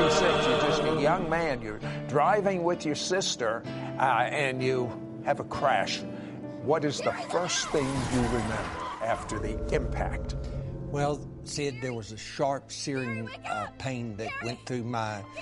56, you're just a young man. You're driving with your sister, and you have a crash. What is the first thing you remember after the impact? Well, Sid, there was a sharp, searing pain that went through my